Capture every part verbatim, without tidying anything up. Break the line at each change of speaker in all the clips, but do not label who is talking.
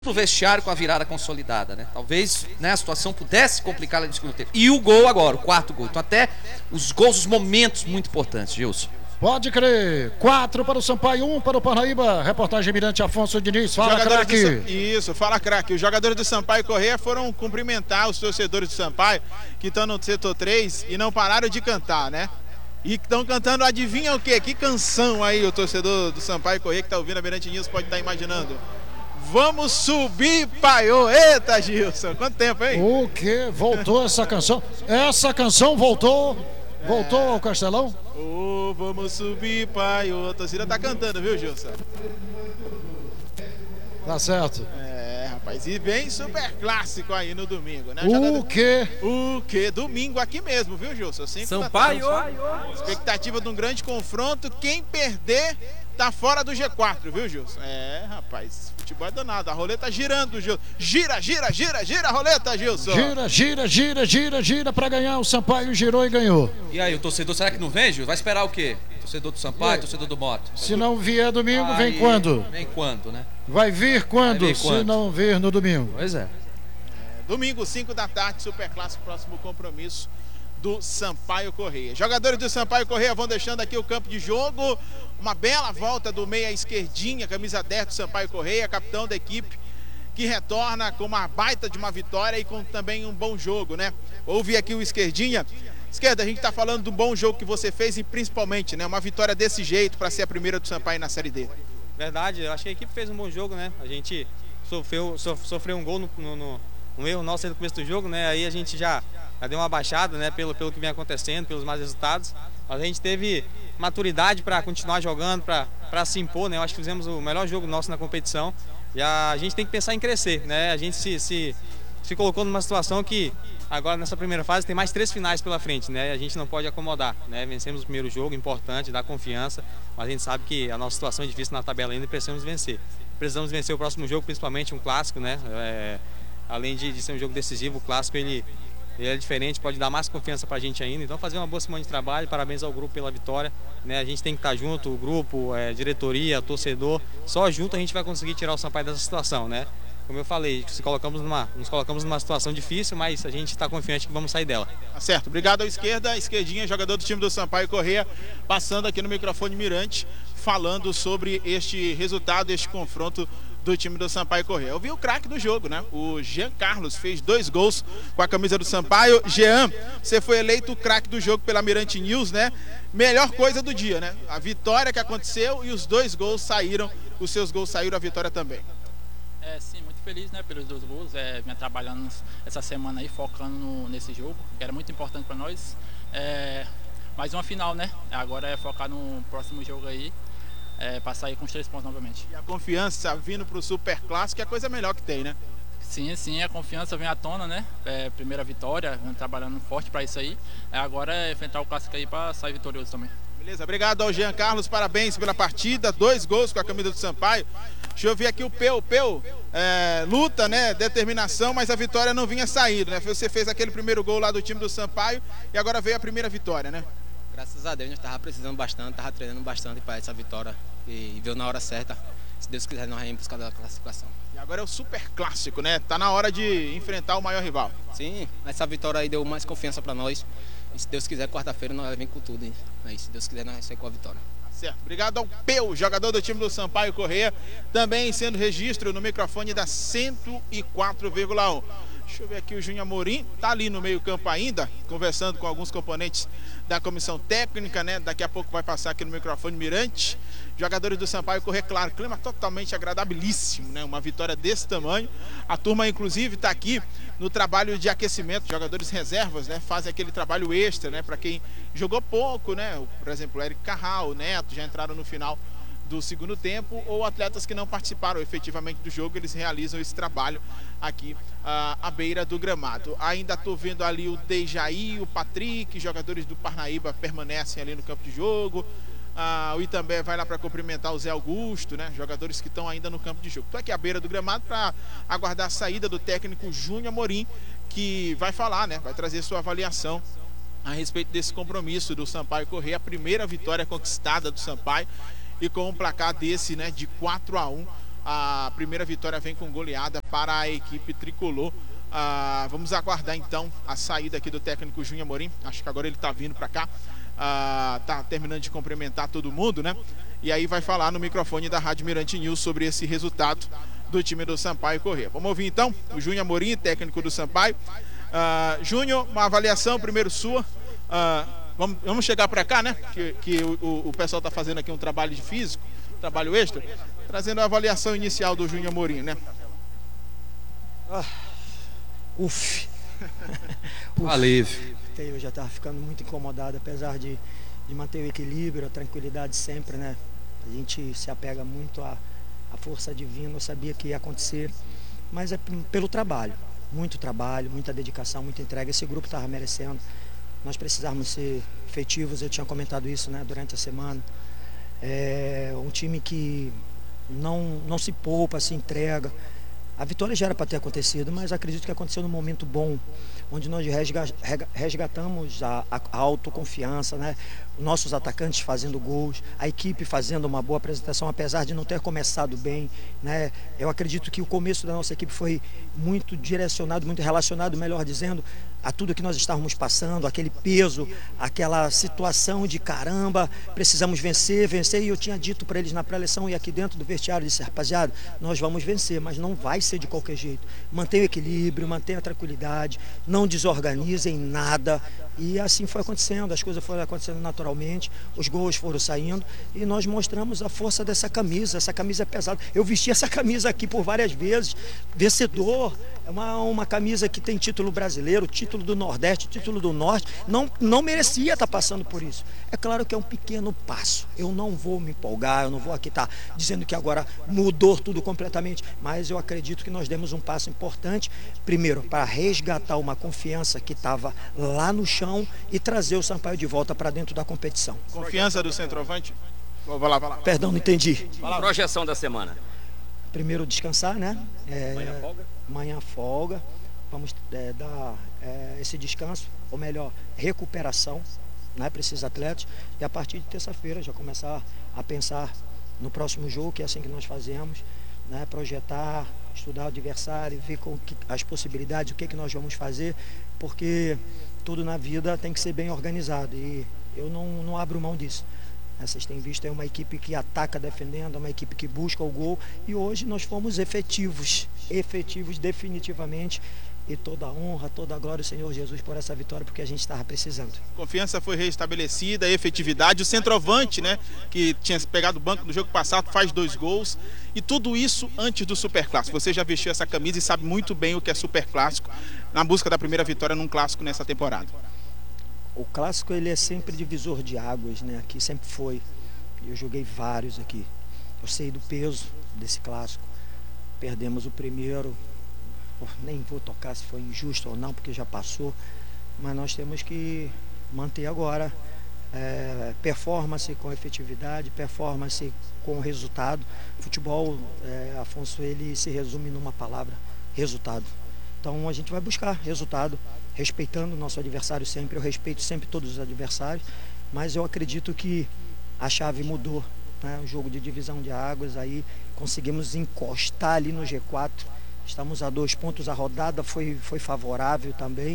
pro vestiário com a virada consolidada, né? Talvez, né, a situação pudesse complicar no segundo tempo. E o gol agora, o quarto gol. Então até os gols, os momentos muito importantes, Gilson.
Pode crer. Quatro para o Sampaio, um para o Parnaíba. Reportagem Mirante Afonso Diniz. Fala, craque.
Isso, fala, craque. Os jogadores do Sampaio Corrêa foram cumprimentar os torcedores do Sampaio que estão no setor três e não pararam de cantar, né? E estão cantando, adivinha o quê? Que canção aí o torcedor do Sampaio Corrêa que está ouvindo a Mirante News pode estar imaginando. Vamos subir, paiô. Eita, Gilson, quanto tempo, hein?
O que? Voltou essa canção? Essa canção voltou? Voltou ao Castelão?
Ô, oh, vamos subir, paiô. A torcida tá cantando, viu, Gilson?
Tá certo.
É, rapaz, e vem super clássico aí no domingo, né?
O que?
O que? Domingo aqui mesmo, viu, Gilson?
Sampaio!
Expectativa de um grande confronto. Quem perder tá fora do G quatro, viu, Gilson? É, rapaz, futebol é danado. A roleta tá girando, Gilson. Gira, gira, gira, gira a roleta, Gilson.
Gira, gira, gira, gira, gira pra ganhar. O Sampaio girou e ganhou.
E aí, o torcedor, será que não vem, Gil? Vai esperar o quê? Torcedor do Sampaio, torcedor do Moto.
Se não vier domingo,
aí,
vem quando?
Vem quando, né?
Vai vir quando?
Vai vir
se
quando?
não vir no domingo.
Pois é.
é domingo, cinco da tarde, super clássico, próximo compromisso do Sampaio Corrêa. Jogadores do Sampaio Corrêa vão deixando aqui o campo de jogo. Uma bela volta do meia esquerdinha, camisa dez do Sampaio Corrêa, capitão da equipe, que retorna com uma baita de uma vitória e com também um bom jogo, né? Ouvi aqui o esquerdinha. Esquerda, a gente está falando do bom jogo que você fez e principalmente, né, uma vitória desse jeito para ser a primeira do Sampaio na Série D.
Verdade, eu acho que a equipe fez um bom jogo, né? A gente sofreu, sof, sofreu um gol no, no, no, no erro nosso no começo do jogo, né? Aí a gente já, já deu uma baixada, né? Pelo, pelo que vem acontecendo, pelos mais resultados. Mas a gente teve maturidade para continuar jogando, para se impor, né? Eu acho que fizemos o melhor jogo nosso na competição. E a, a gente tem que pensar em crescer, né? A gente se, se, se colocou numa situação que agora nessa primeira fase tem mais três finais pela frente, né? A gente não pode acomodar, né? Vencemos o primeiro jogo, importante, dá confiança, mas a gente sabe que a nossa situação é difícil na tabela ainda e precisamos vencer. Precisamos vencer o próximo jogo, principalmente um clássico, né? É, além de, de ser um jogo decisivo, o clássico ele, ele é diferente, pode dar mais confiança pra gente ainda. Então fazer uma boa semana de trabalho, parabéns ao grupo pela vitória, né? A gente tem que estar junto, o grupo, é, diretoria, torcedor, só junto a gente vai conseguir tirar o Sampaio dessa situação, né? Como eu falei, se colocamos numa, nos colocamos numa situação difícil, mas a gente está confiante que vamos sair dela.
Tá certo, obrigado à esquerda, esquerdinha, jogador do time do Sampaio Corrêa, passando aqui no microfone Mirante, falando sobre este resultado, este confronto do time do Sampaio Corrêa. Eu vi o craque do jogo, né? O Jean Carlos fez dois gols com a camisa do Sampaio. Jean, você foi eleito o craque do jogo pela Mirante News, né? Melhor coisa do dia, né? A vitória que aconteceu e os dois gols saíram, os seus gols saíram, a vitória também.
É, sim, muito feliz, né, pelos dois gols, é, vinha trabalhando essa semana aí, focando no, nesse jogo, que era muito importante para nós. É, mais uma final, né? Agora é focar no próximo jogo aí, é, para sair com os três pontos novamente.
E a confiança vindo para o Super Clássico é a coisa melhor que tem, né?
Sim, sim, a confiança vem à tona, né? É, primeira vitória, vem trabalhando forte para isso aí. É, agora é enfrentar o Clássico aí para sair vitorioso também.
Beleza, obrigado ao Jean Carlos, parabéns pela partida, dois gols com a camisa do Sampaio. Deixa eu ver aqui o Peu, o Peu é, luta, né, determinação, mas a vitória não vinha saindo, né? Você fez aquele primeiro gol lá do time do Sampaio e agora veio a primeira vitória, né?
Graças a Deus, nós estávamos precisando bastante, estávamos treinando bastante para essa vitória e veio na hora certa. Se Deus quiser, nós vamos buscar a classificação.
E agora é o Super Clássico, né? Tá na hora de enfrentar o maior rival.
Sim, essa vitória aí deu mais confiança para nós. E se Deus quiser, quarta-feira nós vamos com tudo. Aí, se Deus quiser, nós vamos sair com a vitória.
Certo. Obrigado ao Peu, jogador do time do Sampaio Corrêa, também sendo registro no microfone da cento e quatro vírgula um. Deixa eu ver aqui o Júnior Amorim, tá ali no meio campo ainda, conversando com alguns componentes da comissão técnica, né? Daqui a pouco vai passar aqui no microfone Mirante. Jogadores do Sampaio Corrêa, claro, clima totalmente agradabilíssimo, né? Uma vitória desse tamanho. A turma, inclusive, está aqui no trabalho de aquecimento. Jogadores reservas, né? Fazem aquele trabalho extra, né? Para quem jogou pouco, né? Por exemplo, o Eric Carral, o Neto, já entraram no final do segundo tempo, ou atletas que não participaram efetivamente do jogo, eles realizam esse trabalho aqui uh, à beira do gramado. Ainda estou vendo ali o Dejaí, o Patrick, jogadores do Parnaíba permanecem ali no campo de jogo. Uh, o Itambé vai lá para cumprimentar o Zé Augusto, né? Jogadores que estão ainda no campo de jogo. Estou aqui à beira do gramado para aguardar a saída do técnico Júnior Amorim, que vai falar, né? Vai trazer sua avaliação a respeito desse compromisso do Sampaio Corrêa, a primeira vitória conquistada do Sampaio, e com um placar desse, né, de quatro a um A primeira vitória vem com goleada para a equipe tricolor. Ah, vamos aguardar então a saída aqui do técnico Júnior Amorim. Acho que agora ele está vindo para cá. Ah, tá terminando de cumprimentar todo mundo, né? E aí vai falar no microfone da Rádio Mirante News sobre esse resultado do time do Sampaio Corrêa. Vamos ouvir então o Júnior Amorim, técnico do Sampaio. Ah, Júnior, uma avaliação primeiro sua. Ah, vamos, vamos chegar para cá, né? Que, que o, o pessoal está fazendo aqui um trabalho de físico, trabalho extra, trazendo a avaliação inicial do Júnior Amorim, né?
Ah, uf.
Um alívio.
Eu já estava ficando muito incomodado, apesar de, de manter o equilíbrio, a tranquilidade sempre, né? A gente se apega muito à, à força divina, eu sabia que ia acontecer, mas é pelo trabalho, muito trabalho, muita dedicação, muita entrega. Esse grupo estava merecendo, nós precisávamos ser efetivos, eu tinha comentado isso, né, durante a semana. É um time que não, não se poupa, se entrega. A vitória já era para ter acontecido, mas acredito que aconteceu num momento bom, onde nós resgatamos a, a, a autoconfiança, né? Nossos atacantes fazendo gols, a equipe fazendo uma boa apresentação, apesar de não ter começado bem, né? Eu acredito que o começo da nossa equipe foi muito direcionado, muito relacionado, melhor dizendo, a tudo que nós estávamos passando, aquele peso, aquela situação de caramba, precisamos vencer, vencer, e eu tinha dito para eles na pré-eleição e aqui dentro do vestiário, disse, rapaziada, nós vamos vencer, mas não vai ser de qualquer jeito. Mantenha o equilíbrio, mantenha a tranquilidade, não desorganizem nada, e assim foi acontecendo, as coisas foram acontecendo naturalmente, os gols foram saindo, e nós mostramos a força dessa camisa, essa camisa é pesada. Eu vesti essa camisa aqui por várias vezes, vencedor, é uma, uma camisa que tem título brasileiro, título do Nordeste, título do Norte, não, não merecia estar passando por isso. É claro que é um pequeno passo, eu não vou me empolgar, eu não vou aqui estar dizendo que agora mudou tudo completamente, mas eu acredito que nós demos um passo importante, primeiro, para resgatar uma confiança que estava lá no chão e trazer o Sampaio de volta para dentro da competição.
Confiança do centroavante? Vai lá, vai lá.
Perdão, não entendi.
Projeção da semana.
Primeiro descansar, né? É,
Amanhã folga?
Amanhã folga. Vamos é, dar é, esse descanso, ou melhor, recuperação, né, para esses atletas. E a partir de terça-feira já começar a pensar no próximo jogo, que é assim que nós fazemos, né, projetar, estudar o adversário, ver com que, as possibilidades, o que, que nós vamos fazer, porque tudo na vida tem que ser bem organizado e eu não, não abro mão disso. Vocês têm visto, é uma equipe que ataca defendendo, é uma equipe que busca o gol, e hoje nós fomos efetivos, efetivos definitivamente, e toda a honra, toda a glória ao Senhor Jesus por essa vitória, porque a gente estava precisando.
Confiança foi restabelecida, efetividade, o centroavante, né, que tinha pegado o banco no jogo passado, faz dois gols, e tudo isso antes do Superclássico. Você já vestiu essa camisa e sabe muito bem o que é Superclássico, na busca da primeira vitória num clássico nessa temporada.
O clássico, ele é sempre divisor de águas, né? Aqui sempre foi. Eu joguei vários aqui. Eu sei do peso desse clássico. Perdemos o primeiro. Nem vou tocar se foi injusto ou não, porque já passou. Mas nós temos que manter agora é, performance com efetividade, performance com resultado. Futebol, é, Afonso, ele se resume numa palavra: resultado. Então a gente vai buscar resultado, respeitando o nosso adversário sempre. Eu respeito sempre todos os adversários, mas eu acredito que a chave mudou, né? O jogo de divisão de águas, aí conseguimos encostar ali no G quatro, estamos a dois pontos, a rodada foi, foi favorável também.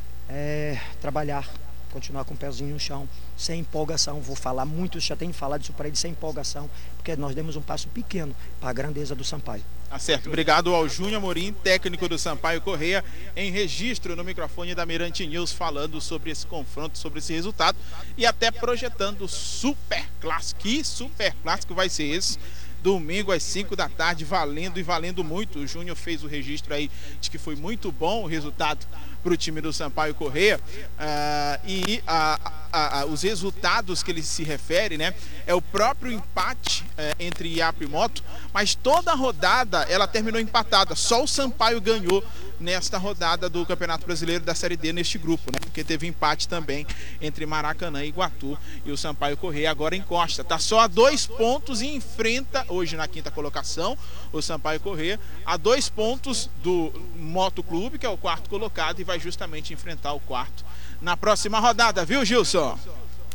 É, trabalhar, continuar com o pezinho no chão, sem empolgação. Vou falar muito, já tenho falado isso para ele, sem empolgação, porque nós demos um passo pequeno para a grandeza do Sampaio.
Tá certo, obrigado ao Júnior Amorim, técnico do Sampaio Corrêa, em registro no microfone da Mirante News, falando sobre esse confronto, sobre esse resultado e até projetando o Super Clássico. Que Super Clássico vai ser esse? Domingo às cinco da tarde, valendo e valendo muito. O Júnior fez o registro aí de que foi muito bom o resultado para o time do Sampaio Corrêa, uh, e a, a, a, os resultados que ele se refere, né, é o próprio empate uh, entre I A P e Moto, mas toda a rodada ela terminou empatada, só o Sampaio ganhou nesta rodada do Campeonato Brasileiro da Série D neste grupo, né, porque teve empate também entre Maracanã e Iguatu, e o Sampaio Corrêa agora encosta, está só a dois pontos e enfrenta, hoje na quinta colocação, o Sampaio Corrêa, a dois pontos do Moto Clube, que é o quarto colocado, e vai justamente enfrentar o quarto na próxima rodada, viu, Gilson?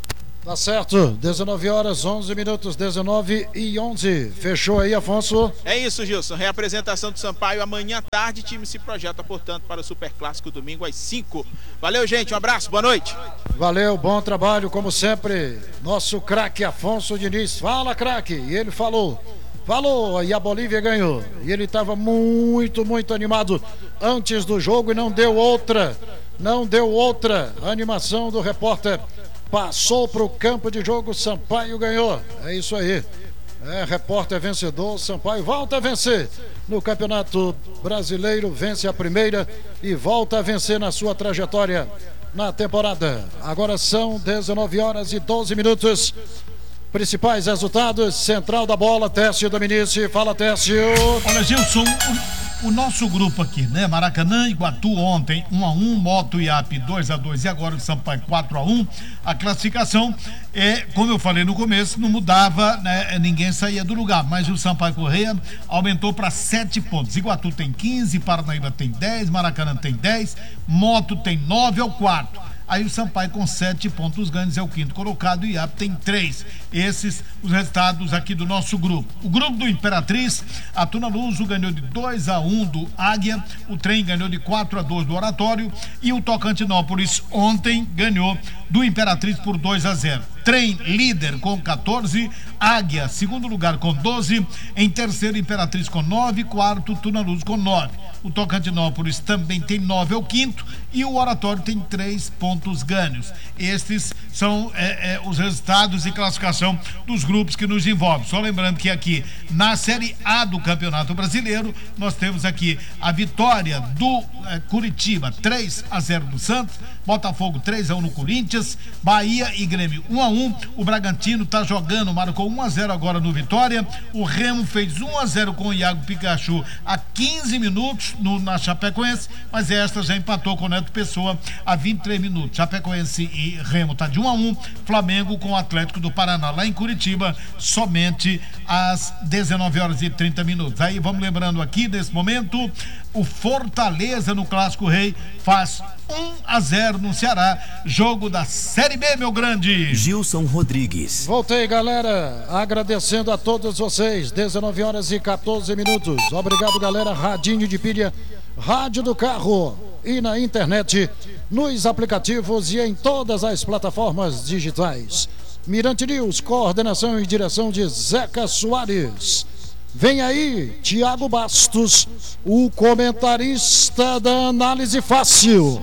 Tá certo, dezenove horas, onze minutos, dezenove e onze. Fechou aí, Afonso?
É isso, Gilson. Reapresentação do Sampaio amanhã à tarde. O time se projeta, portanto, para o Superclássico domingo às cinco. Valeu, gente. Um abraço. Boa noite.
Valeu, bom trabalho, como sempre. Nosso craque Afonso Diniz. Fala, craque. E ele falou. Falou, e a Bolívia ganhou. E ele estava muito, muito animado antes do jogo e não deu outra. Não deu outra. A animação do repórter passou para o campo de jogo, Sampaio ganhou. É isso aí. É, repórter vencedor, Sampaio volta a vencer no Campeonato Brasileiro, vence a primeira e volta a vencer na sua trajetória na temporada. Agora são dezenove horas e doze minutos. Principais resultados, central da bola, Técio Dominici. Fala, Técio.
Olha, Gilson, o, o nosso grupo aqui, né? Maracanã, Iguatu ontem um a um, Moto e A P dois a dois e agora o Sampaio quatro a um. A classificação é, como eu falei no começo, não mudava, né? Ninguém saía do lugar, mas o Sampaio Corrêa aumentou para sete pontos. Iguatu tem quinze, Paranaíba tem dez, Maracanã tem dez, Moto tem nove, é o quarto. Aí o Sampaio com sete pontos ganhos é o quinto colocado e o I A P tem três. Esses os resultados aqui do nosso grupo. O grupo do Imperatriz, a Tuna Luso ganhou de dois a um do Águia, o Trem ganhou de quatro a dois do Oratório e o Tocantinópolis ontem ganhou do Imperatriz por dois a zero. Trem líder com quatorze, Águia segundo lugar com doze, em terceiro Imperatriz com nove, quarto Tuna Luso com nove. O Tocantinópolis também tem nove, é o quinto, e o Oratório tem três pontos ganhos. Estes são é, é, os resultados e classificação dos grupos que nos envolvem. Só lembrando que aqui na Série A do Campeonato Brasileiro nós temos aqui a vitória do é, Curitiba três a zero do Santos, Botafogo três a um no Corinthians, Bahia e Grêmio um a um. O Bragantino tá jogando, marcou um a zero agora no Vitória. O Remo fez um a zero com o Iago Pikachu há quinze minutos no, na Chapecoense, mas esta já empatou com o Neto Pessoa há vinte e três minutos. Chapecoense e Remo tá de um a um. Flamengo com o Atlético do Paraná lá em Curitiba somente às dezenove horas e trinta minutos. Aí vamos lembrando aqui nesse momento, o Fortaleza no Clássico Rei faz um a zero no Ceará, jogo da Série B, meu grande
Gilson Rodrigues.
Voltei, galera, agradecendo a todos vocês. Dezenove horas e quatorze minutos. Obrigado, galera. Radinho de pilha, rádio do carro e na internet, nos aplicativos e em todas as plataformas digitais. Mirante News, coordenação e direção de Zeca Soares. Vem aí, Thiago Bastos, o comentarista da Análise Fácil.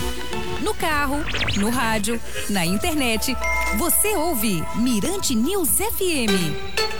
No carro, no rádio, na internet, você ouve Mirante News F M.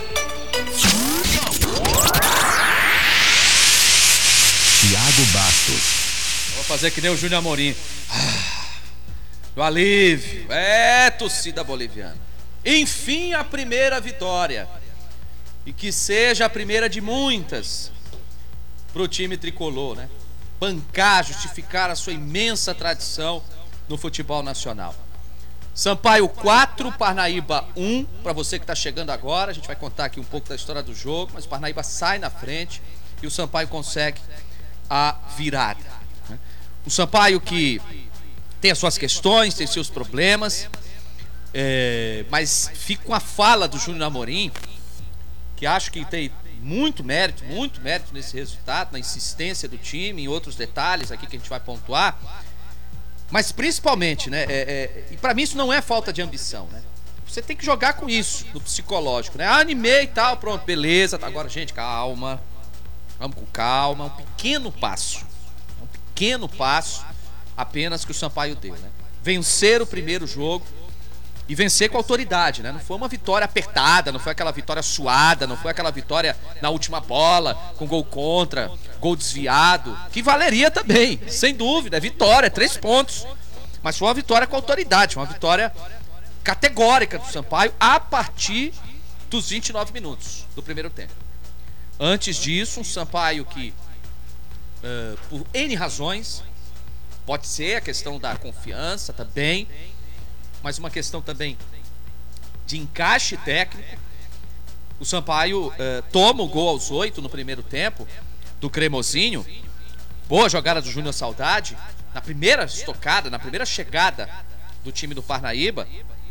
Thiago Bastos.
Vou fazer que nem o Júnior Amorim. Ah, o alívio. É, torcida boliviana. Enfim, a primeira vitória. E que seja a primeira de muitas para o time tricolor, né? Bancar, justificar a sua imensa tradição no futebol nacional. Sampaio quatro, Parnaíba um. Para você que está chegando agora, a gente vai contar aqui um pouco da história do jogo, mas o Parnaíba sai na frente e o Sampaio consegue a virada, né? O Sampaio que tem as suas questões, tem seus problemas, é, mas fica com a fala do Júnior Amorim, que acho que tem muito mérito, muito mérito nesse resultado, na insistência do time, em outros detalhes aqui que a gente vai pontuar, mas principalmente, né, é, é, e para mim isso não é falta de ambição, né? Você tem que jogar com isso, no psicológico, né? Ah, animei e tal, pronto, beleza, tá, agora gente, calma, vamos com calma, um pequeno passo, um pequeno passo apenas que o Sampaio deu, né? Vencer o primeiro jogo e vencer com autoridade, né? Não foi uma vitória apertada, não foi aquela vitória suada, não foi aquela vitória na última bola, com gol contra, gol desviado, que valeria também, sem dúvida, é vitória, três pontos. Mas foi uma vitória com autoridade, uma vitória categórica do Sampaio a partir dos vinte e nove minutos do primeiro tempo. Antes disso, um Sampaio que, uh, por N razões, pode ser a questão da confiança também, mas uma questão também de encaixe técnico. O Sampaio uh, toma o gol aos oito no primeiro tempo do Cremosinho. Boa jogada do Júnior Saudade na primeira estocada, na primeira chegada do time do Parnaíba.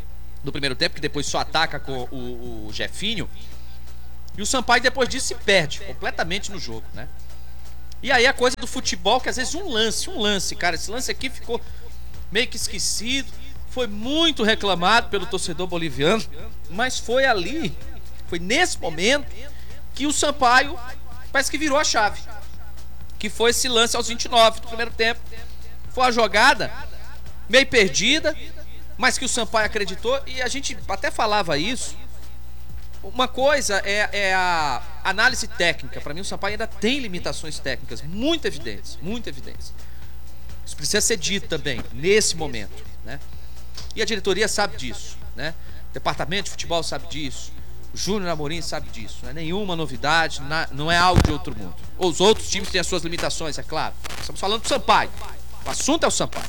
do primeiro tempo, que depois só ataca com o, o Jefinho. E o Sampaio depois disso se perde completamente no jogo, né? E aí a coisa do futebol, que às vezes um lance, um lance, cara, esse lance aqui ficou meio que esquecido, foi muito reclamado pelo torcedor boliviano, mas foi ali, foi nesse momento que o Sampaio parece que virou a chave, que foi esse lance aos vinte e nove do primeiro tempo. Foi uma jogada meio perdida, mas que o Sampaio acreditou, e a gente até falava isso. Uma coisa é, é a análise técnica. Para mim o Sampaio ainda tem limitações técnicas muito evidentes, muito evidentes. Isso precisa ser dito também nesse momento, né? E a diretoria sabe disso, né? O departamento de futebol sabe disso, o Júnior Amorim sabe disso. Não é nenhuma novidade, não é algo de outro mundo. Os outros times têm as suas limitações, é claro. Estamos falando do Sampaio. O assunto é o Sampaio.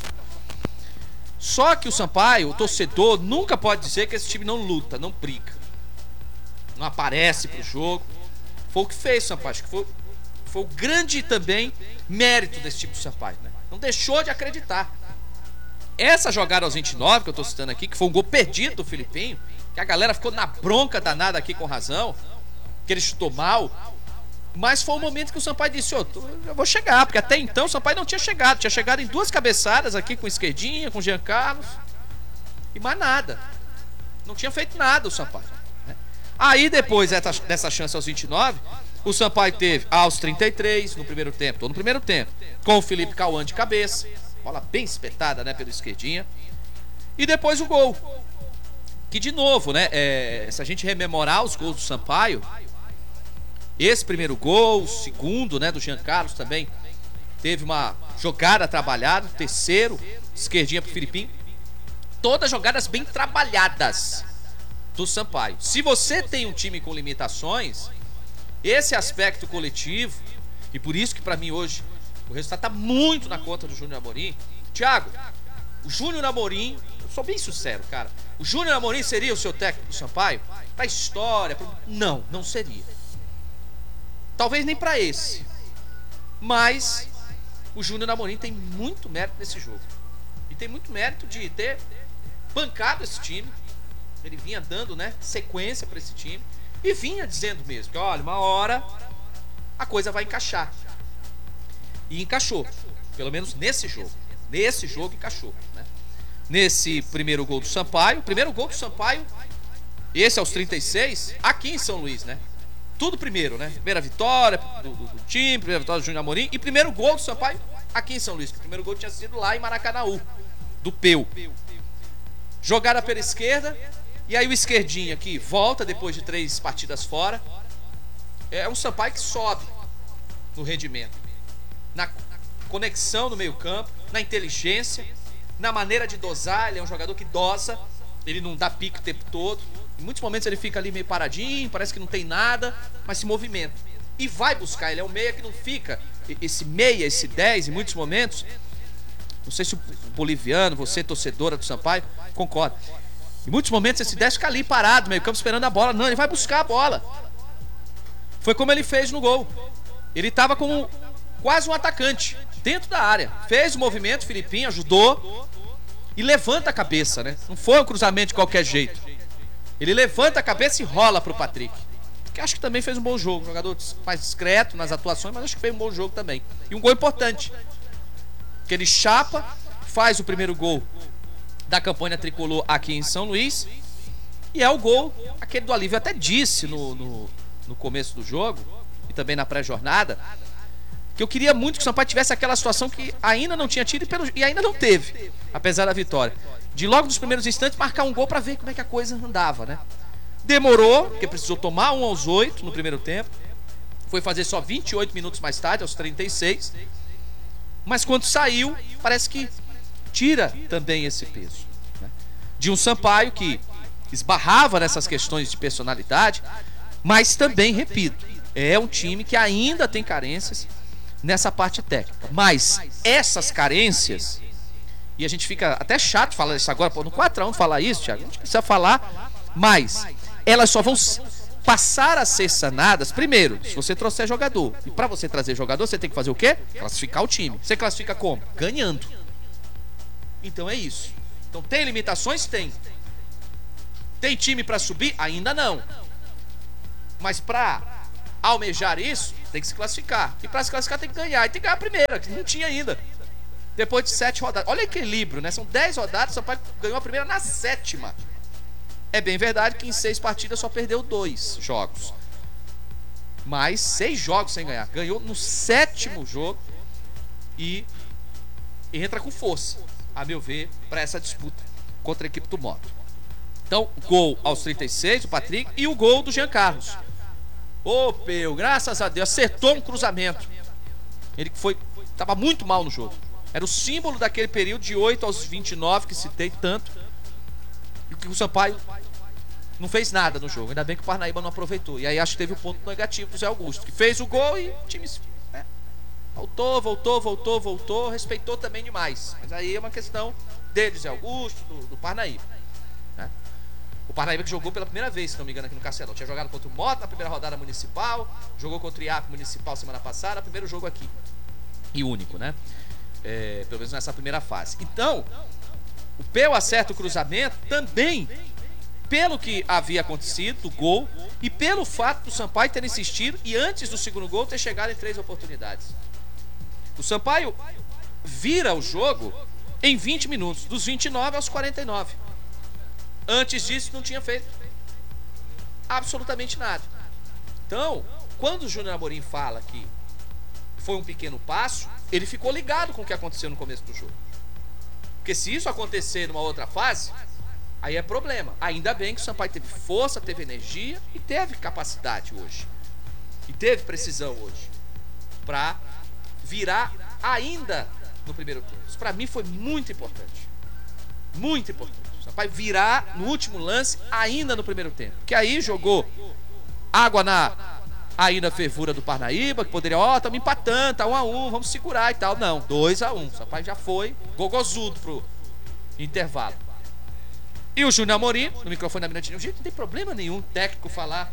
Só que o Sampaio, o torcedor, nunca pode dizer que esse time não luta, não briga, não aparece pro jogo. Foi o que fez o Sampaio. Acho que foi, foi o grande também mérito desse time do Sampaio, né? Não deixou de acreditar. Essa jogada aos vinte e nove que eu tô citando aqui, que foi um gol perdido do Filipinho, que a galera ficou na bronca danada aqui com razão, que ele chutou mal, mas foi o momento que o Sampaio disse: oh, eu vou chegar, porque até então o Sampaio não tinha chegado, tinha chegado em duas cabeçadas aqui com esquerdinha, com o Jean Carlos, e mais nada, não tinha feito nada o Sampaio, né? Aí depois dessa chance aos vinte e nove, o Sampaio teve aos trinta e três no primeiro tempo, tô no primeiro tempo, com o Felipe Cauã de cabeça, bola bem espetada, né, pelo esquerdinha, e depois o gol, que de novo, né, é, se a gente rememorar os gols do Sampaio, esse primeiro gol, o segundo, né, do Jean Carlos também teve uma jogada trabalhada, o terceiro, esquerdinha pro Filipinho, todas jogadas bem trabalhadas do Sampaio. Se você tem um time com limitações, esse aspecto coletivo, e por isso que pra mim hoje o resultado tá muito na conta do Júnior Amorim. Thiago, o Júnior Amorim, eu sou bem sincero, cara, o Júnior Amorim seria o seu técnico do Sampaio? Pra história? Pra... Não, não seria. Talvez nem pra esse. Mas o Júnior Amorim tem muito mérito nesse jogo. E tem muito mérito de ter bancado esse time. Ele vinha dando, né, sequência pra esse time. E vinha dizendo mesmo que, olha, uma hora a coisa vai encaixar. E encaixou, pelo menos nesse jogo. Nesse jogo encaixou, né? Nesse primeiro gol do Sampaio. Primeiro gol do Sampaio, esse aos trinta e seis, aqui em São Luís, né? Tudo primeiro, né? Primeira vitória do, do, do time, primeira vitória do Júnior Amorim. E primeiro gol do Sampaio aqui em São Luís. O primeiro gol tinha sido lá em Maracanaú, do Peu. Jogada pela esquerda. E aí o esquerdinho aqui volta depois de três partidas fora. É um Sampaio que sobe no rendimento, na conexão no meio campo, na inteligência, na maneira de dosar. Ele é um jogador que dosa, ele não dá pique o tempo todo. Em muitos momentos ele fica ali meio paradinho, parece que não tem nada, mas se movimenta e vai buscar. Ele é um meia que não fica, esse meia, esse dez, em muitos momentos, não sei se o boliviano, você torcedora do Sampaio, concorda, em muitos momentos esse dez fica ali parado no meio campo esperando a bola. Não, ele vai buscar a bola. Foi como ele fez no gol. Ele estava como quase um atacante dentro da área, fez o movimento, o Filipinho ajudou e levanta a cabeça, né? Não foi um cruzamento de qualquer jeito. Ele levanta a cabeça e rola pro Patrick, que acho que também fez um bom jogo, um jogador mais discreto nas atuações, mas acho que fez um bom jogo também. E um gol importante, que ele chapa, faz o primeiro gol da campanha tricolor aqui em São Luís, e é o gol, aquele do alívio. Eu até disse no, no, no começo do jogo e também na pré-jornada que eu queria muito que o Sampaio tivesse aquela situação que ainda não tinha tido e, pelo, e ainda não teve, apesar da vitória, de logo nos primeiros instantes marcar um gol para ver como é que a coisa andava, né? Demorou, porque precisou tomar um aos oito no primeiro tempo, foi fazer só vinte e oito minutos mais tarde, aos trinta e seis, mas quando saiu, parece que tira também esse peso, né? De um Sampaio que esbarrava nessas questões de personalidade, mas também, repito, é um time que ainda tem carências nessa parte técnica, mas essas carências, e a gente fica até chato falar isso agora, pô, no quatro a um falar isso, Thiago, a gente precisa falar, mas elas só vão passar a ser sanadas, primeiro, se você trouxer jogador, e para você trazer jogador, você tem que fazer o quê? Classificar o time. Você classifica como? Ganhando. Então é isso. Então tem limitações? Tem. Tem time para subir? Ainda não. Mas para almejar isso, tem que se classificar. E para se classificar tem que ganhar. E tem que ganhar a primeira, que não tinha ainda. Depois de sete rodadas. Olha o equilíbrio, né? São dez rodadas, o Sampaio ganhou a primeira na sétima. É bem verdade que em seis partidas só perdeu dois jogos. Mas seis jogos sem ganhar. Ganhou no sétimo jogo e entra com força, a meu ver, para essa disputa contra a equipe do Moto. Então, gol aos trinta e seis, o Patrick, e o gol do Jean Carlos. Ô, Peu, graças a Deus, acertou um cruzamento. Ele que foi, estava muito mal no jogo. Era o símbolo daquele período de oito aos vinte e nove, que citei tanto. E que o Sampaio não fez nada no jogo. Ainda bem que o Parnaíba não aproveitou. E aí acho que teve o ponto negativo do Zé Augusto, que fez o gol e o time... Né? Voltou, voltou, voltou, voltou. Respeitou também demais. Mas aí é uma questão dele, Zé Augusto, do, do Parnaíba. Né? O Parnaíba que jogou pela primeira vez, se não me engano, aqui no Castelão. Tinha jogado contra o Moto na primeira rodada municipal. Jogou contra o I A P municipal semana passada. Primeiro jogo aqui. E único, né? É, pelo menos nessa primeira fase. Então, o Peu acerta o cruzamento também pelo que havia acontecido, do gol, e pelo fato do Sampaio ter insistido e antes do segundo gol ter chegado em três oportunidades. O Sampaio vira o jogo em vinte minutos, dos vinte e nove aos quarenta e nove. Antes disso não tinha feito absolutamente nada. Então, quando o Júnior Amorim fala que foi um pequeno passo, ele ficou ligado com o que aconteceu no começo do jogo. Porque se isso acontecer numa outra fase, aí é problema. Ainda bem que o Sampaio teve força, teve energia e teve capacidade hoje. E teve precisão hoje. Pra virar ainda no primeiro tempo. Isso pra mim foi muito importante. Muito importante. O Sampaio virar no último lance ainda no primeiro tempo. Porque aí jogou água na ainda fervura do Parnaíba, que poderia, ó, oh, estamos empatando, tá um a um, vamos segurar e tal. Não, dois a um. O Sampaio já foi gogozudo pro intervalo. E o Júnior Amorim, no microfone da Mirante News, não tem problema nenhum técnico falar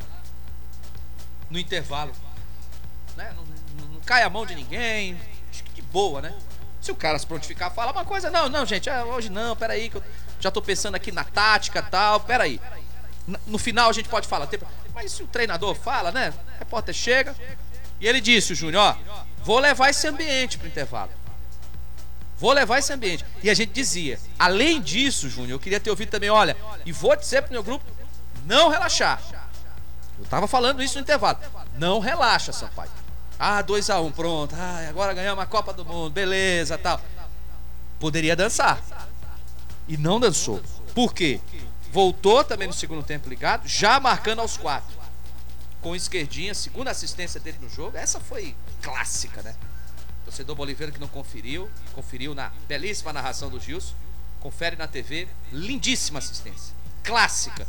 no intervalo. Né? Não, não, não cai a mão de ninguém. Acho que de boa, né? Se o cara se prontificar, fala uma coisa, não, não, gente, é, hoje não, peraí, que eu já tô pensando aqui na tática e tal, peraí. No final a gente pode falar, mas se o treinador fala, né? O repórter chega e ele disse, o Júnior, ó, vou levar esse ambiente pro intervalo. Vou levar esse ambiente. E a gente dizia, além disso, Júnior, eu queria ter ouvido também, olha, e vou dizer pro meu grupo, não relaxar. Eu tava falando isso no intervalo. Não relaxa, Sampaio. Ah, dois a um, pronto. Ah, agora ganhamos a Copa do Mundo, beleza, tal. Poderia dançar. E não dançou. Por quê? Voltou também no segundo tempo ligado, já marcando aos quatro. Com esquerdinha, segunda assistência dele no jogo. Essa foi clássica, né? Torcedor boliviano que não conferiu, conferiu na belíssima narração do Gilson. Confere na T V, lindíssima assistência. Clássica.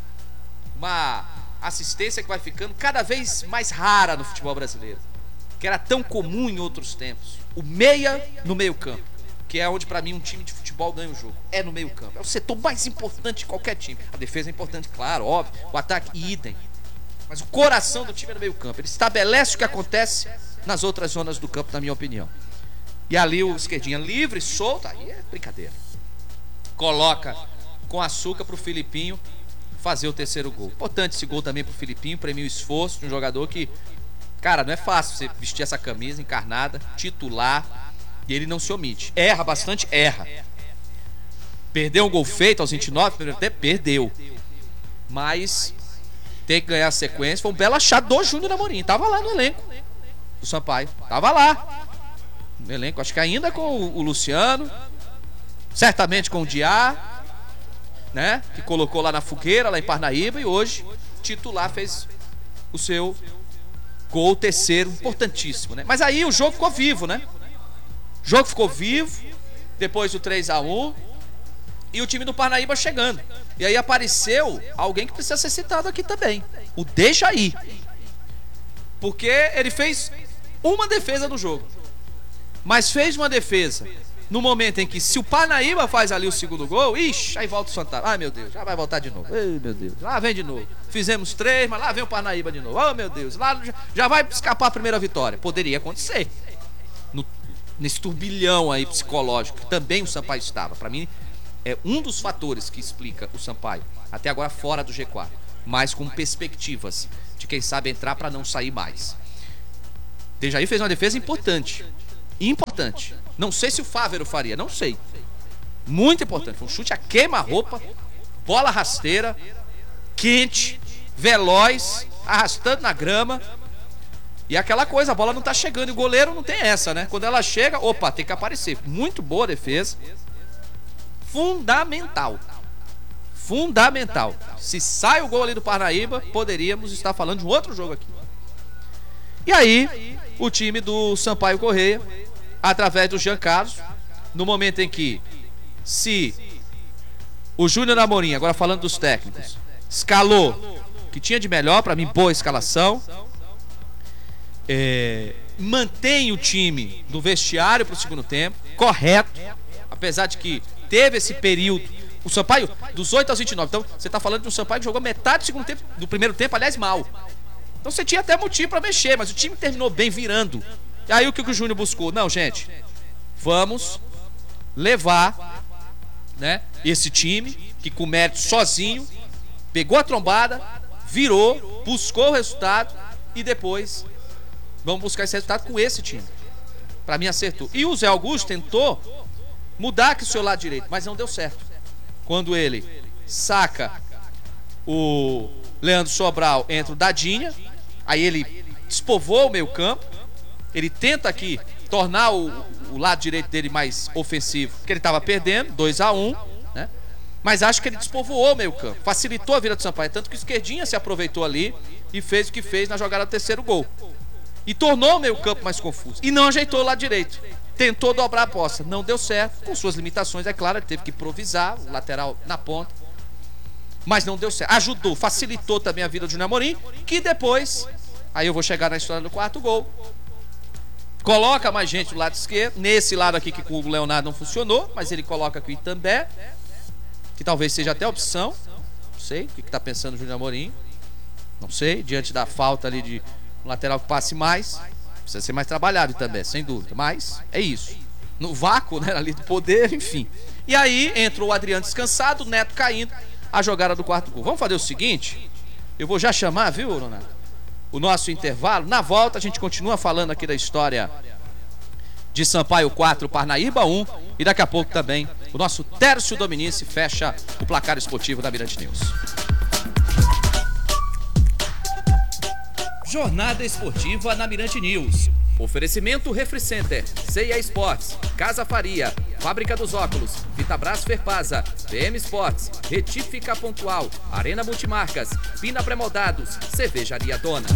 Uma assistência que vai ficando cada vez mais rara no futebol brasileiro. Que era tão comum em outros tempos. O meia no meio campo. Que é onde pra mim um time de futebol ganha o jogo. É no meio campo. É o setor mais importante de qualquer time. A defesa é importante, claro, óbvio. O ataque, idem. Mas o coração do time é no meio campo. Ele estabelece o que acontece nas outras zonas do campo, na minha opinião. E ali o esquerdinha livre, solto, aí é brincadeira. Coloca com açúcar pro Filipinho fazer o terceiro gol. Importante esse gol também pro Filipinho, premia o esforço de um jogador que, cara, não é fácil você vestir essa camisa encarnada, titular, e ele não se omite. Erra bastante, erra. Perdeu um gol feito aos vinte e nove, primeiro tempo, perdeu. Mas tem que ganhar a sequência. Foi um belo achado do Júnior Amorim. Tava lá no elenco do Sampaio. Tava lá no elenco, acho que ainda com o, o Luciano, certamente com o Diá, né? Que colocou lá na fogueira, lá em Parnaíba, e hoje titular fez o seu gol terceiro, importantíssimo, né? Mas aí o jogo ficou vivo, né? O jogo ficou vivo, depois do três a um, e o time do Parnaíba chegando. E aí apareceu alguém que precisa ser citado aqui também, o Dejaí. Porque ele fez uma defesa no jogo, mas fez uma defesa no momento em que, se o Parnaíba faz ali o segundo gol, ixi, aí volta o Fantasma. Ai, meu Deus, já vai voltar de novo. Ai, meu Deus, lá vem de novo. Fizemos três, mas lá vem o Parnaíba de novo. Oh, meu Deus, lá já vai escapar a primeira vitória. Poderia acontecer. No, nesse turbilhão aí psicológico, que também o Sampaio estava. Para mim, é um dos fatores que explica o Sampaio, até agora fora do G quatro, mas com perspectivas de quem sabe entrar para não sair mais. Dejaí fez uma defesa importante, importante. Não sei se o Fávero faria, não sei. Muito importante, foi um chute a queima-roupa, bola rasteira, quente, veloz, arrastando na grama. E aquela coisa, a bola não tá chegando e o goleiro não tem essa, né? Quando ela chega, opa, tem que aparecer. Muito boa defesa. Fundamental. Fundamental. Se sai o gol ali do Parnaíba, poderíamos estar falando de um outro jogo aqui. E aí, o time do Sampaio Corrêa, através do Jean Carlos, no momento em que, se o Júnior Amorim, agora falando dos técnicos, escalou o que tinha de melhor, para mim, boa escalação, é, mantém o time do vestiário para o segundo tempo, correto, apesar de que teve esse período, o Sampaio, dos oito aos vinte e nove, então você está falando de um Sampaio que jogou metade do segundo tempo, do primeiro tempo, aliás, mal. Então você tinha até motivo para mexer, mas o time terminou bem virando. E aí o que o Júnior buscou? Não, gente, vamos levar, né, esse time que com mérito sozinho pegou a trombada, virou, buscou o resultado e depois vamos buscar esse resultado com esse time. Para mim acertou. E o Zé Augusto tentou mudar aqui o seu lado direito, mas não deu certo. Quando ele saca o Leandro Sobral, entra o Dadinha, aí ele despovoa o meio campo, ele tenta aqui tornar o, o lado direito dele mais ofensivo, porque ele estava perdendo, dois a um, né? Mas acho que ele despovoou o meio campo, facilitou a vida do Sampaio, tanto que o Esquerdinha se aproveitou ali e fez o que fez na jogada do terceiro gol. E tornou o meio campo mais confuso. E não ajeitou o lado direito. Tentou dobrar a poça, não deu certo, com suas limitações, é claro, ele teve que improvisar, o lateral na ponta. Mas não deu certo. Ajudou, facilitou também a vida do Júnior Amorim, que depois, aí eu vou chegar na história do quarto gol, coloca mais gente do lado esquerdo, nesse lado aqui que com o Leonardo não funcionou, mas ele coloca aqui o Itambé, que talvez seja até opção, não sei, o que está pensando o Júnior Amorim, não sei, diante da falta ali de um lateral que passe mais, precisa ser mais trabalhado também, sem dúvida, mas é isso, no vácuo, né, ali do poder, enfim. E aí entrou o Adriano descansado, o Neto caindo, a jogada do quarto gol. Vamos fazer o seguinte, eu vou já chamar, viu, Ronaldo, o nosso intervalo. Na volta a gente continua falando aqui da história de Sampaio quatro, Parnaíba um, e daqui a pouco também o nosso Tércio Dominici fecha o placar esportivo da Mirante News. Jornada esportiva na Mirante News. Oferecimento Refri Center, C e A Sports, Casa Faria, Fábrica dos Óculos, Vitabras Ferpasa, B M Sports, Retífica Pontual, Arena Multimarcas, Pina Premoldados, Cervejaria Dona.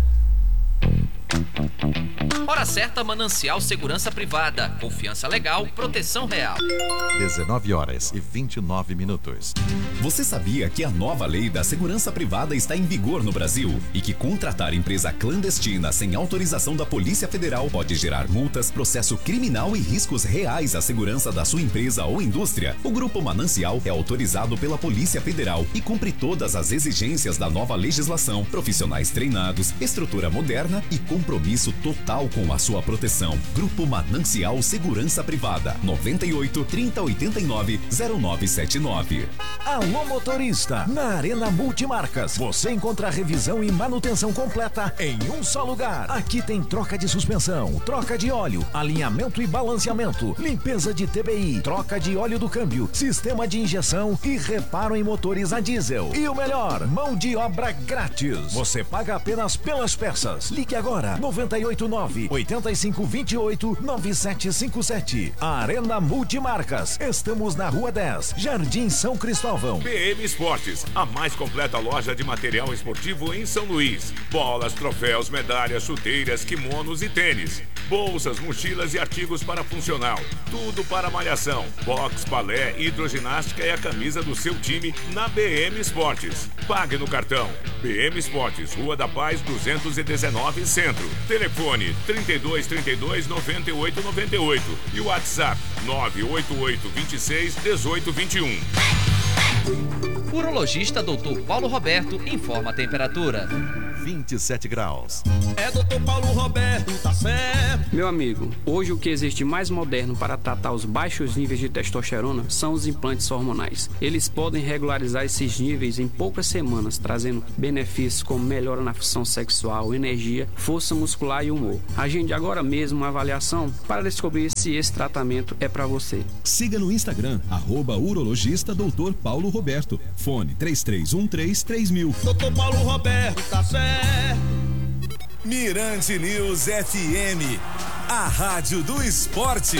Hora certa, Manancial Segurança Privada. Confiança legal, proteção real.
dezenove horas e vinte e nove minutos.
Você sabia que a nova lei da segurança privada está em vigor no Brasil e que contratar empresa clandestina sem autorização da Polícia Federal pode gerar multas, processo criminal e riscos reais à segurança da sua empresa ou indústria? O Grupo Manancial é autorizado pela Polícia Federal e cumpre todas as exigências da nova legislação, profissionais treinados, estrutura moderna e compromisso total com a sua proteção. Grupo Manancial Segurança Privada, noventa e oito, trinta, oitenta e nove, zero nove sete nove.
Alô motorista, na Arena Multimarcas, você encontra revisão e manutenção completa em um só lugar. Aqui tem troca de suspensão, troca de óleo, alinhamento e balanceamento, limpeza de T B I, troca de óleo do câmbio, sistema de injeção e reparo em motores a diesel. E o melhor, mão de obra grátis. Você paga apenas pelas peças. Ligue agora, noventa e oito nove, oitenta e cinco, vinte e oito, nove sete cinco sete. Arena Multimarcas. Estamos na Rua dez, Jardim São Cristóvão.
B M Esportes, a mais completa loja de material esportivo em São Luís. Bolas, troféus, medalhas, chuteiras, kimonos e tênis. Bolsas, mochilas e artigos para funcional. Tudo para malhação, boxe, balé, hidroginástica e a camisa do seu time na B M Esportes. Pague no cartão. B M Esportes, Rua da Paz, duzentos e dezenove, Centro. Telefone trinta e dois, trinta e dois, noventa e oito, noventa e oito e o WhatsApp nove oito oito, vinte e seis, dezoito, vinte e um.
Urologista doutor Paulo Roberto informa a temperatura.
vinte e sete graus.
É doutor Paulo Roberto, tá certo.
Meu amigo, hoje o que existe mais moderno para tratar os baixos níveis de testosterona são os implantes hormonais. Eles podem regularizar esses níveis em poucas semanas, trazendo benefícios como melhora na função sexual, energia, força muscular e humor. Agende agora mesmo uma avaliação para descobrir se esse tratamento é para você.
Siga no Instagram, arroba urologista doutor Paulo Roberto. Fone três três um três três mil.
doutor Paulo Roberto, tá certo.
Mirante News F M, a rádio do esporte.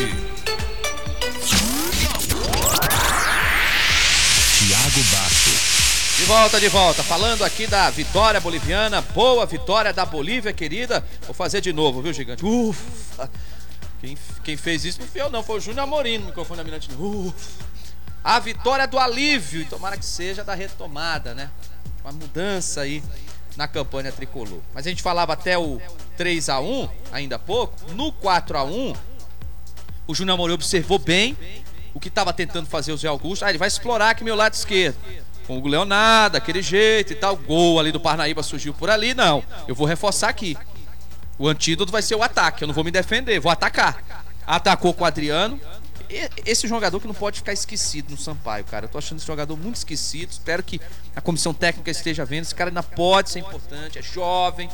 Thiago Bastos.
De volta, de volta, falando aqui da vitória boliviana, boa vitória da Bolívia, querida. Vou fazer de novo, viu, gigante? Ufa! Quem, quem fez isso não fui eu, não, foi o Júnior Amorim no microfone da Mirante. Ufa! A vitória do alívio, e tomara que seja da retomada, né? Uma mudança aí na campanha tricolor. Mas a gente falava até o três a um, ainda há pouco. No quatro a um, o Júnior Amorim observou bem o que estava tentando fazer o Zé Augusto. Ah, ele vai explorar aqui meu lado esquerdo. Com o Leonardo, aquele jeito e tal. Gol ali do Parnaíba surgiu por ali. Não, eu vou reforçar aqui. O antídoto vai ser o ataque. Eu não vou me defender, vou atacar. Atacou com o Adriano. Esse jogador que não pode ficar esquecido no Sampaio, cara. Eu tô achando esse jogador muito esquecido. Espero que a comissão técnica esteja vendo. Esse cara ainda pode ser importante, é jovem.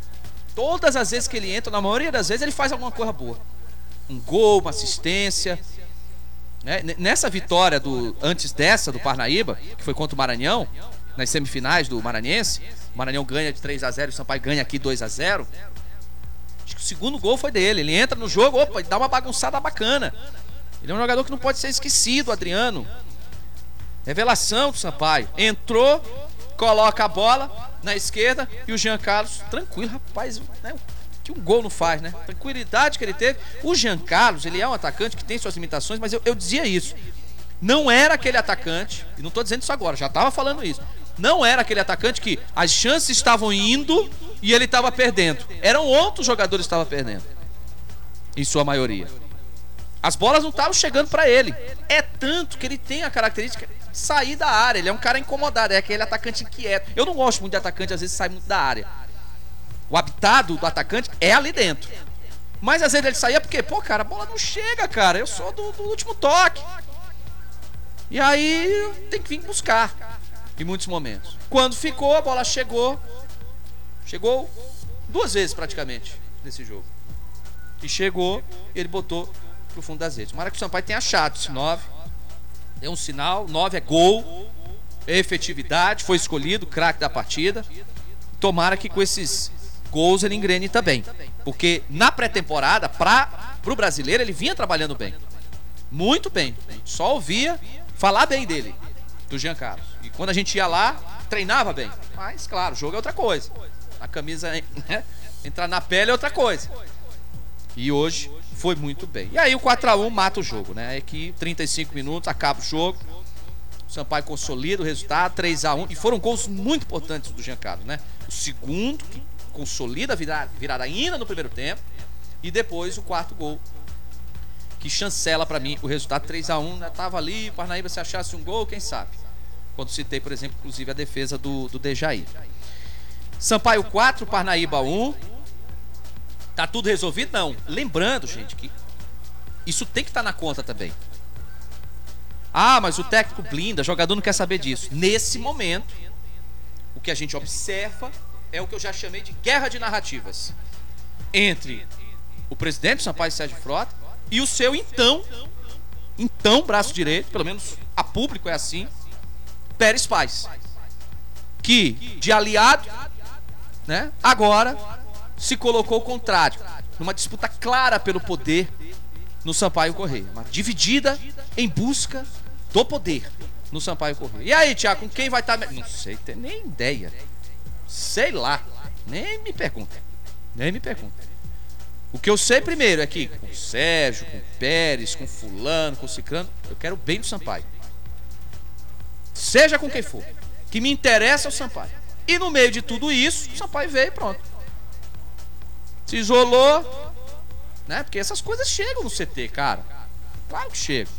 Todas as vezes que ele entra, na maioria das vezes, ele faz alguma coisa boa. Um gol, uma assistência. Né? Nessa vitória do antes dessa do Parnaíba, que foi contra o Maranhão, nas semifinais do Maranhense, o Maranhão ganha de três a zero e o Sampaio ganha aqui dois a zero. Acho que o segundo gol foi dele. Ele entra no jogo, opa, dá uma bagunçada bacana. Ele é um jogador que não pode ser esquecido, Adriano. Revelação do Sampaio. Entrou, coloca a bola na esquerda e o Jean Carlos, tranquilo, rapaz, né? Que um gol não faz, né? Tranquilidade que ele teve. O Jean Carlos, ele é um atacante que tem suas limitações, mas eu, eu dizia isso. Não era aquele atacante, e não estou dizendo isso agora, já estava falando isso. Não era aquele atacante que as chances estavam indo e ele estava perdendo. Eram outros jogadores que estavam perdendo. Em sua maioria. As bolas não estavam chegando para ele. É tanto que ele tem a característica de sair da área. Ele é um cara incomodado, é aquele atacante inquieto. Eu não gosto muito de atacante, às vezes sai muito da área. O habitado do atacante é ali dentro. Mas às vezes ele saía porque, pô, cara, a bola não chega, cara. Eu sou do, do último toque. E aí tem que vir buscar em muitos momentos. Quando ficou, a bola chegou. Chegou duas vezes praticamente nesse jogo. E chegou, ele botou pro fundo das redes. Tomara que o Sampaio tenha achado esse nove. Deu um sinal, nove é gol, é efetividade, foi escolhido, craque da partida. Tomara que com esses gols ele engrene também. Porque na pré-temporada, para pro brasileiro, ele vinha trabalhando bem. Muito bem. Só ouvia falar bem dele, do Jean Carlos. E quando a gente ia lá, treinava bem. Mas, claro, o jogo é outra coisa. A camisa, né? Entrar na pele é outra coisa. E hoje foi muito bem. E aí o quatro a um mata o jogo, né? É que trinta e cinco minutos, acaba o jogo. O Sampaio consolida o resultado, três a um. E foram gols muito importantes do Jean Carlos, né? O segundo, que consolida a virada, virada ainda no primeiro tempo. E depois o quarto gol, que chancela pra mim o resultado três a um. Né? Tava ali, o Parnaíba se achasse um gol, quem sabe? Quando citei, por exemplo, inclusive a defesa do, do Dejaí. Sampaio quatro, Parnaíba um. Tá tudo resolvido? Não. Lembrando, gente, que isso tem que estar na conta também. Ah, mas o técnico blinda, o jogador não quer saber disso. Nesse momento, o que a gente observa é o que eu já chamei de guerra de narrativas. Entre o presidente do Sampaio, Sérgio Frota, e o seu então, então braço direito, pelo menos a público é assim, Pérez Paz. Que, de aliado, né, agora se colocou o contrário, numa disputa clara pelo poder no Sampaio Correia, uma dividida em busca do poder no Sampaio Correia. E aí, Thiago, com quem vai estar? Não sei, tem nem ideia. Sei lá, nem me pergunta. Nem me pergunta. O que eu sei primeiro é que com o Sérgio, com o Pérez, com o fulano, com o ciclano, eu quero o bem do Sampaio. Seja com quem for. O que me interessa é o Sampaio. E no meio de tudo isso, o Sampaio veio e pronto. Se isolou, né? Porque essas coisas chegam no C T, cara. Claro que chegam.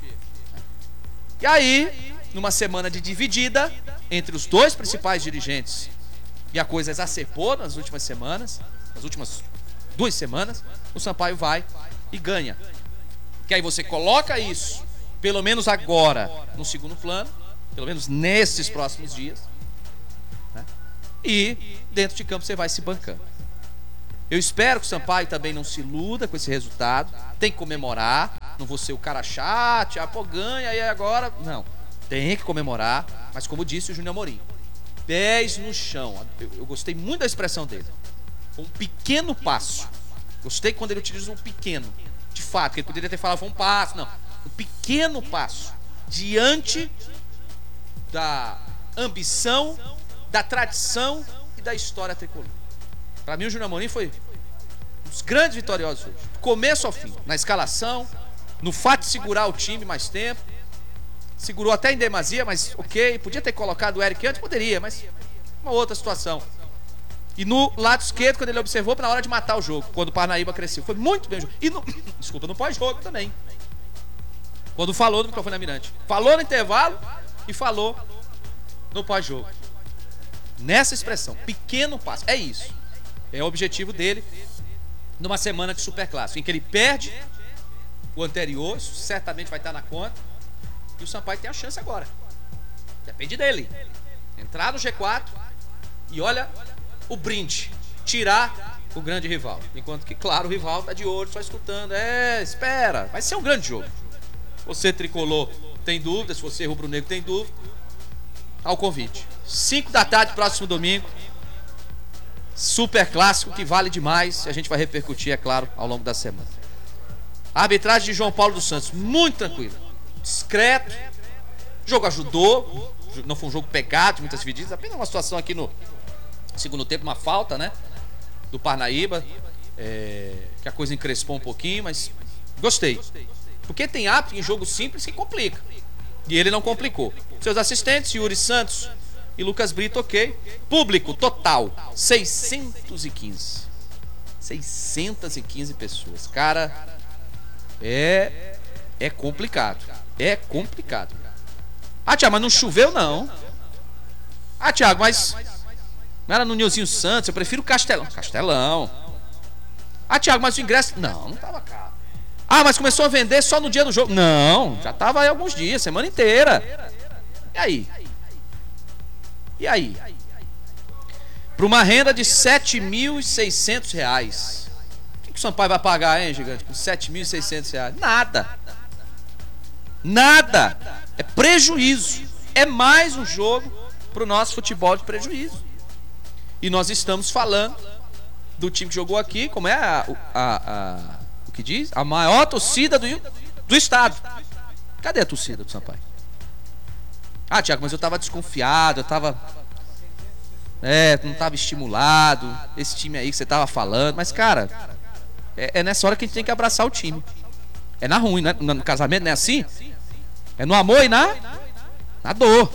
E aí, numa semana de dividida entre os dois principais dirigentes e a coisa exacerbou nas últimas semanas, nas últimas duas semanas, o Sampaio vai e ganha. Que aí você coloca isso, pelo menos agora, no segundo plano, pelo menos nesses próximos dias, né? E dentro de campo você vai se bancando. Eu espero que o Sampaio também não se iluda com esse resultado. Tem que comemorar. Não vou ser o cara chato, ah, pô, ganha e agora. Não, tem que comemorar. Mas como disse o Júnior Amorim, pés no chão. Eu, eu gostei muito da expressão dele. Foi um pequeno passo. Gostei quando ele utiliza um pequeno. De fato, que ele poderia ter falado foi um passo. Não, um pequeno passo diante da ambição, da tradição e da história tricolor. Para mim o Júnior Amorim foi um dos grandes vitoriosos hoje, do começo ao fim, na escalação, no fato de segurar o time mais tempo. Segurou até em demasia, mas ok, podia ter colocado o Eric antes, poderia, mas uma outra situação. E no lado esquerdo, quando ele observou, na hora de matar o jogo, quando o Parnaíba cresceu, foi muito bem o jogo. E no, desculpa, no pós-jogo também, quando falou no microfone da Mirante, falou no intervalo e falou no pós-jogo. Nessa expressão, pequeno passo, é isso. É o objetivo dele numa semana de Superclássico, em que ele perde o anterior, isso certamente vai estar na conta, e o Sampaio tem a chance agora. Depende dele. Entrar no G quatro e olha o brinde, tirar o grande rival. Enquanto que, claro, o rival tá de olho, só escutando. É, espera, vai ser um grande jogo. Se você tricolor tem dúvida, se você rubro-negro tem dúvida, ao convite. cinco da tarde, próximo domingo. Super clássico que vale demais. A gente vai repercutir, é claro, ao longo da semana. A arbitragem de João Paulo dos Santos, muito tranquila, discreto. O jogo ajudou. Não foi um jogo pegado, muitas divididas. Apenas uma situação aqui no segundo tempo, uma falta, né, do Parnaíba, é, que a coisa encrespou um pouquinho, mas gostei. Porque tem árbitro em jogo simples que complica. E ele não complicou. Seus assistentes, Yuri Santos e Lucas Brito, ok. Público total, seiscentos e quinze. seiscentos e quinze pessoas. Cara, é é complicado. É complicado. Ah, Thiago, mas não choveu, não. Ah, Thiago, mas não era no Nilzinho Santos, eu prefiro o Castelão. Castelão. Ah, Thiago, mas o ingresso... Não, não tava caro. Ah, mas começou a vender só no dia do jogo. Não, já tava aí alguns dias, semana inteira. E aí? E aí? Para uma renda de sete mil e seiscentos reais. O que, que o Sampaio vai pagar, hein, gigante? Com sete mil e seiscentos reais? Nada. Nada. É prejuízo. É mais um jogo para o nosso futebol de prejuízo. E nós estamos falando do time que jogou aqui, como é a, a, a, o que diz? A maior torcida do, do estado. Cadê a torcida do Sampaio? Ah, Thiago, mas eu tava desconfiado, eu tava... É, não tava estimulado, esse time aí que você tava falando. Mas, cara, é, é nessa hora que a gente tem que abraçar o time. É na ruim, né? No casamento não é assim? É no amor e na, na dor.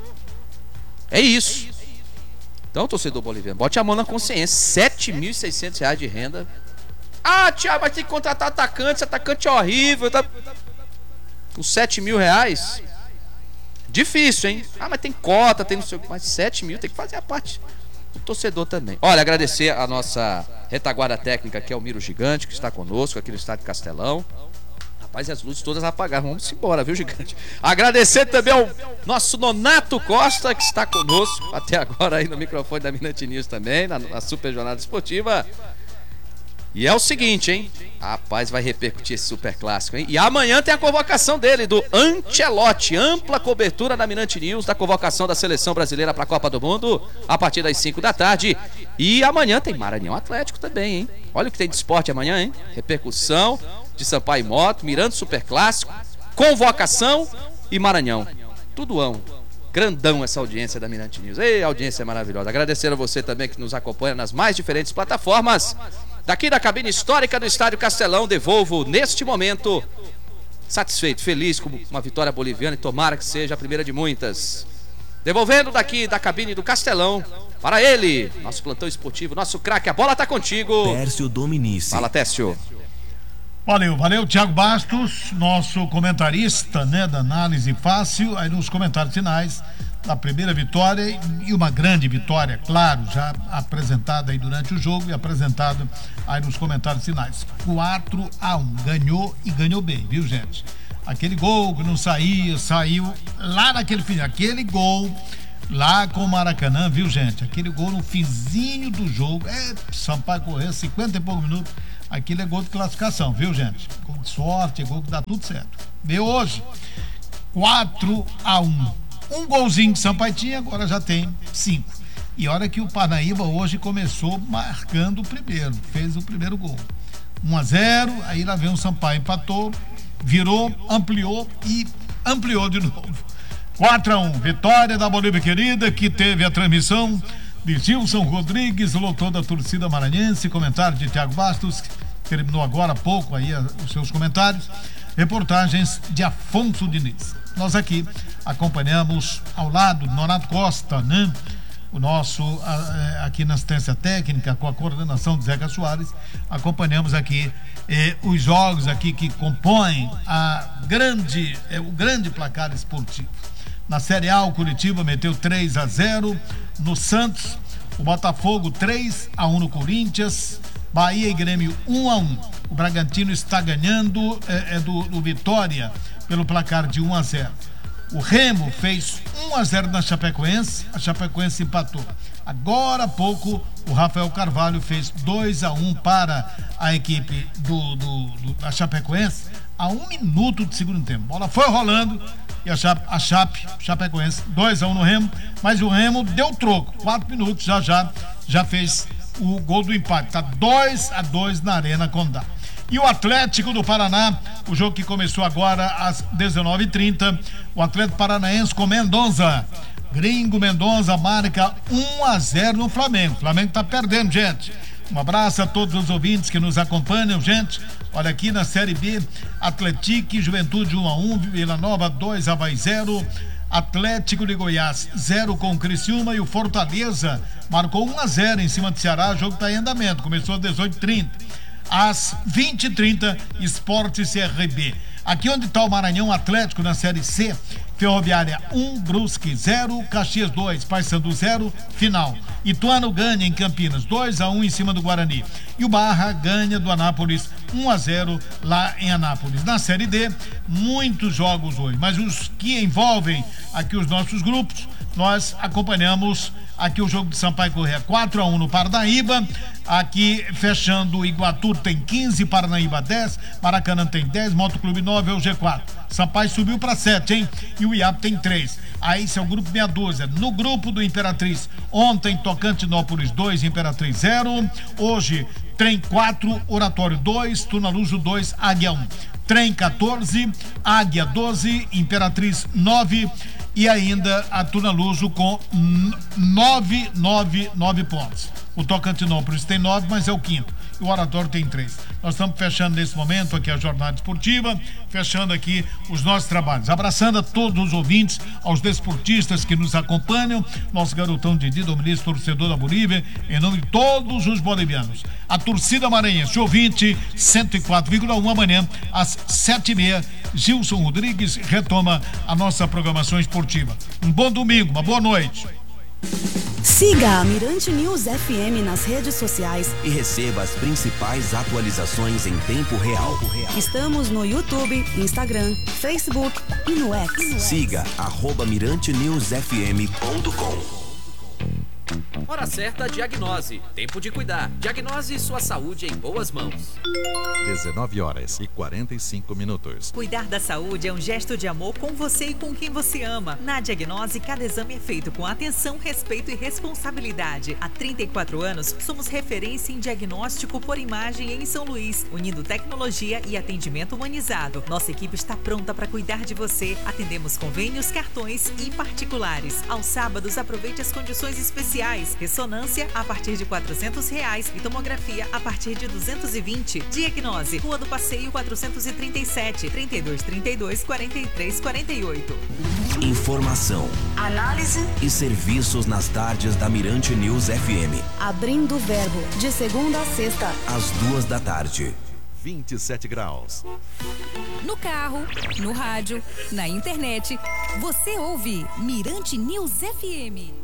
É isso. Então, torcedor boliviano, bote a mão na consciência. sete mil e seiscentos reais de renda. Ah, Thiago, mas tem que contratar atacante. Esse atacante é horrível. Tá... Com sete mil reais... Difícil, hein? Ah, mas tem cota, tem não sei o que. Mas sete mil tem que fazer a parte do torcedor também. Olha, agradecer a nossa retaguarda técnica, que é o Miro Gigante, que está conosco aqui no estádio Castelão. Rapaz, e as luzes todas apagaram. Vamos embora, viu, Gigante? Agradecer também ao nosso Nonato Costa, que está conosco até agora aí no microfone da Mirante News também, na, na Super Jornada Esportiva. E é o seguinte, hein? Rapaz, vai repercutir esse super clássico, hein? E amanhã tem a convocação dele, do Ancelotti. Ampla cobertura da Mirante News, da convocação da seleção brasileira para a Copa do Mundo, a partir das cinco da tarde. E amanhã tem Maranhão Atlético também, hein? Olha o que tem de esporte amanhã, hein? Repercussão de Sampaio e Moto, Mirante Super Clássico, convocação e Maranhão. Tudoão. Grandão essa audiência da Mirante News. Ei, audiência maravilhosa. Agradecer a você também que nos acompanha nas mais diferentes plataformas. Daqui da cabine histórica do Estádio Castelão, devolvo neste momento, satisfeito, feliz com uma vitória boliviana e tomara que seja a primeira de muitas. Devolvendo daqui da cabine do Castelão, para ele, nosso plantão esportivo, nosso craque, a bola tá contigo.
Tércio Dominici.
Fala, Tércio.
Valeu, valeu, Thiago Bastos, nosso comentarista, né, da análise fácil, aí nos comentários finais, na primeira vitória e uma grande vitória, claro, já apresentada aí durante o jogo e apresentada aí nos comentários finais. quatro a um, ganhou e ganhou bem, viu, gente? Aquele gol que não saía, saiu lá naquele final, aquele gol lá com o Maracanã, viu, gente? Aquele gol no finzinho do jogo, é, Sampaio Corrêa, cinquenta e poucos minutos, aquele é gol de classificação, viu, gente? Gol de sorte, é gol que dá tudo certo. Veio hoje, quatro a um. Um golzinho que Sampaio tinha, agora já tem cinco. E olha que o Parnaíba hoje começou marcando o primeiro, fez o primeiro gol. um a zero, aí lá vem o Sampaio, empatou, virou, ampliou e ampliou de novo. quatro a um, vitória da Bolívia querida, que teve a transmissão de Gilson Rodrigues, lotou da torcida maranhense, comentário de Thiago Bastos, que terminou agora há pouco aí os seus comentários, reportagens de Afonso Diniz. Nós aqui acompanhamos ao lado do Nonato Costa, né? O nosso, aqui na assistência técnica, com a coordenação de Zeca Soares, acompanhamos aqui eh, os jogos aqui que compõem a grande, eh, o grande placar esportivo. Na Série A, o Curitiba meteu três a zero no Santos, o Botafogo três a um no Corinthians, Bahia e Grêmio um a um. O Bragantino está ganhando é, é do, do Vitória pelo placar de um a zero. O Remo fez um a zero na Chapecoense, a Chapecoense empatou. Agora há pouco o Rafael Carvalho fez dois a um para a equipe do, do, do, da Chapecoense a um minuto de segundo tempo. A bola foi rolando e a Chape, a Chape Chapecoense dois a um no Remo, mas o Remo deu troco, quatro minutos já já já fez o gol do empate, tá dois a dois na Arena Condá. E o Atlético do Paraná, o jogo que começou agora às dezenove e trinta, o Atlético Paranaense com Mendonça. Gringo Mendonça marca um a zero no Flamengo. O Flamengo tá perdendo, gente. Um abraço a todos os ouvintes que nos acompanham, gente. Olha aqui na Série B, Atlético e Juventude um a um, Vila Nova dois, Avaí zero, Atlético de Goiás zero com o Criciúma, e o Fortaleza marcou um a zero em cima do Ceará. O jogo tá em andamento, começou às dezoito e trinta. Às vinte e trinta, Sport e C R B. Aqui onde está o Maranhão Atlético na Série C, Ferroviária um, Brusque zero, Caxias dois, Paysandu zero, final. Ituano ganha em Campinas dois a um em cima do Guarani. E o Barra ganha do Anápolis um a zero lá em Anápolis. Na Série D, muitos jogos hoje, mas os que envolvem aqui os nossos grupos, nós acompanhamos aqui o jogo de Sampaio Corrêa quatro a um no Parnaíba. Aqui fechando, o Iguatu tem quinze, Parnaíba dez, Maracanã tem dez, Motoclube nove, é o G quatro. Sampaio subiu para sete, hein? E o I A P tem três. Aí esse é o grupo meia dúzia. No grupo do Imperatriz, ontem Tocantinópolis dois, Imperatriz zero. Hoje, Trem quatro, Oratório dois, Tunaluso dois, Águia um. Trem quatorze, Águia doze, Imperatriz nove. E ainda a Tunaluso com nove, nove, nove pontos. O Tocantinópolis tem nove, mas é o quinto. E o Oratório tem três. Nós estamos fechando nesse momento aqui a jornada esportiva, fechando aqui os nossos trabalhos. Abraçando a todos os ouvintes, aos desportistas que nos acompanham, nosso garotão Didi Dominis, torcedor da Bolívia, em nome de todos os bolivianos. A torcida maranhense, ouvinte cento e quatro vírgula um, amanhã às sete e meia, Gilson Rodrigues retoma a nossa programação esportiva. Um bom domingo, uma boa noite.
Siga a Mirante News F M nas redes sociais
e receba as principais atualizações em tempo real.
Estamos no YouTube, Instagram, Facebook e no X.
Siga arroba mirante news f m ponto com.
Hora certa, diagnose. Tempo de cuidar. Diagnose sua saúde em boas mãos.
dezenove horas e quarenta e cinco minutos.
Cuidar da saúde é um gesto de amor com você e com quem você ama. Na Diagnose, cada exame é feito com atenção, respeito e responsabilidade. Há trinta e quatro anos, somos referência em diagnóstico por imagem em São Luís, unindo tecnologia e atendimento humanizado. Nossa equipe está pronta para cuidar de você. Atendemos convênios, cartões e particulares. Aos sábados, aproveite as condições especiais. Ressonância a partir de quatrocentos reais e tomografia a partir de duzentos e vinte. Diagnose, Rua do Passeio quatrocentos e trinta e sete, trinta e dois, trinta e dois, quarenta e três, quarenta e oito.
Informação,
análise
e serviços nas tardes da Mirante News F M.
Abrindo o verbo, de segunda a sexta,
às duas da tarde.
vinte e sete graus.
No carro, no rádio, na internet. Você ouve Mirante News F M.